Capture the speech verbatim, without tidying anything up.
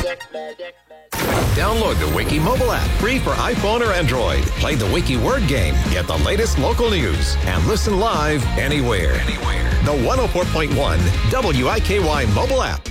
Download the Wiki mobile app, free for iPhone or Android. Play the Wiki word game, get the latest local news, and listen live anywhere. Anywhere. The one oh four point one W I K Y mobile app.